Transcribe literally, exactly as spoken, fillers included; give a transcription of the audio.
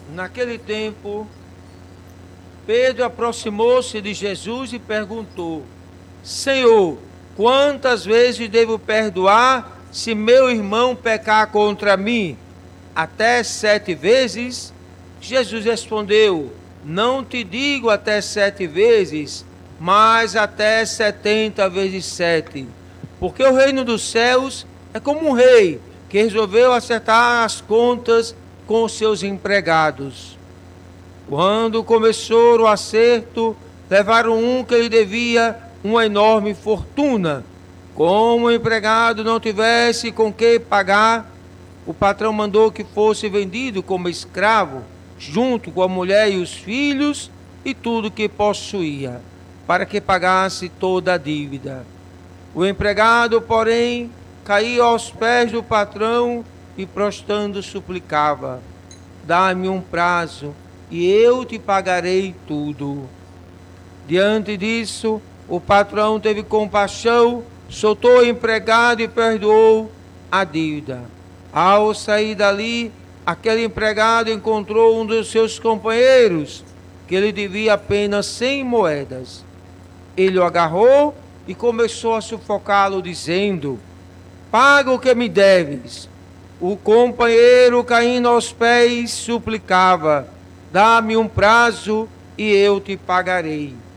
Naquele tempo, Pedro aproximou-se de Jesus e perguntou: Senhor, quantas vezes devo perdoar se meu irmão pecar contra mim? Até sete vezes? Jesus respondeu: Não te digo até sete vezes, mas até setenta vezes sete. Porque o reino dos céus é como um rei que resolveu acertar as contas com os seus empregados. Quando começou o acerto, levaram um que lhe devia uma enorme fortuna. Como o empregado não tivesse com que pagar, o patrão mandou que fosse vendido como escravo, junto com a mulher e os filhos e tudo que possuía, para que pagasse toda a dívida. O empregado, porém, caía aos pés do patrão e, prostrando, suplicava: Dá-me um prazo e eu te pagarei tudo. Diante disso, o patrão teve compaixão, soltou o empregado e perdoou a dívida. Ao sair dali, aquele empregado encontrou um dos seus companheiros, que lhe devia apenas cem moedas. Ele o agarrou e começou a sufocá-lo, dizendo: Paga o que me deves. O companheiro, caindo aos pés, suplicava: Dá-me um prazo e eu te pagarei.